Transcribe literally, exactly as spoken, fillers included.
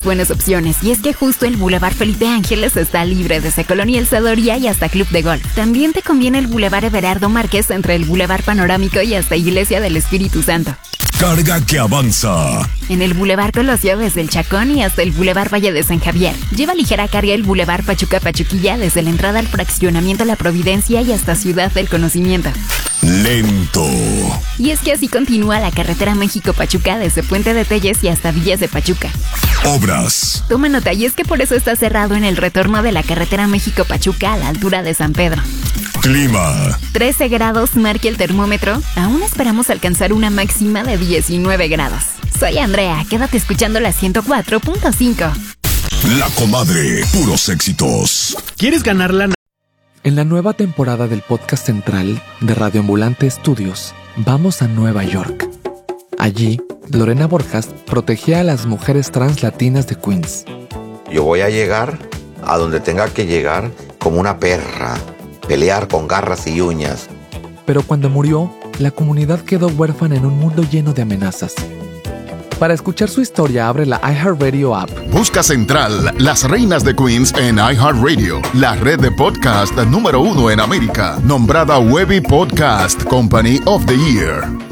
buenas opciones, y es que justo el Boulevard Felipe Ángeles está libre desde Colonia El Sadoria y hasta Club de Golf. También te conviene el Boulevard Everardo Márquez entre el Boulevard Panorámico y hasta Iglesia del Espíritu Santo. Carga que avanza. En el Boulevard Colosio desde el Chacón y hasta el Boulevard Valle de San Javier. Lleva ligera carga el Boulevard Pachuca Pachuquilla desde la entrada al fraccionamiento La Providencia y hasta Ciudad del Conocimiento. Lento. Y es que así continúa la carretera México-Pachuca desde Puente de Telles y hasta Villas de Pachuca. Obras. Toma nota, y es que por eso está cerrado en el retorno de la carretera México-Pachuca a la altura de San Pedro. Clima. trece grados marca el termómetro. Aún esperamos alcanzar una máxima de diecinueve grados. Soy Andrea, quédate escuchando la ciento cuatro punto cinco. La Comadre, puros éxitos. ¿Quieres ganar la... En la nueva temporada del podcast central de Radio Ambulante Studios, vamos a Nueva York. Allí, Lorena Borjas protegía a las mujeres trans latinas de Queens. Yo voy a llegar a donde tenga que llegar como una perra, pelear con garras y uñas. Pero cuando murió, la comunidad quedó huérfana en un mundo lleno de amenazas. Para escuchar su historia, abre la iHeartRadio app. Busca Central, Las Reinas de Queens en iHeartRadio, la red de podcast número uno en América, nombrada Webby Podcast Company of the Year.